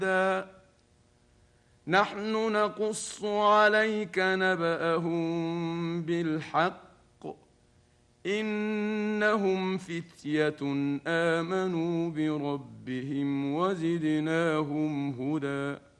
رشدا نحن نقص عليك نبأهم بالحق إنهم فتية آمنوا بربهم وزدناهم هدى